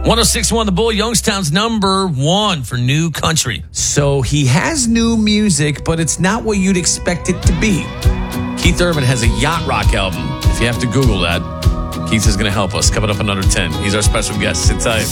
106.1 The Bull, Youngstown's number one for new country. So he has new music, but it's not what you'd expect it to be. Keith Urban has a yacht rock album. If you have to Google that, Keith is going to help us. Coming up on under 10. He's our special guest. Sit tight.